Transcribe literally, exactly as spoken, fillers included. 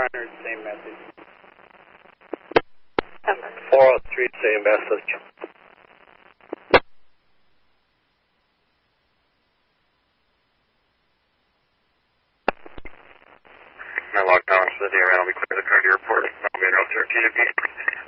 hundred, same message. four oh three, same message. My log down to the D R N will be clear to the car to your report. I'll be in route thirteen to be.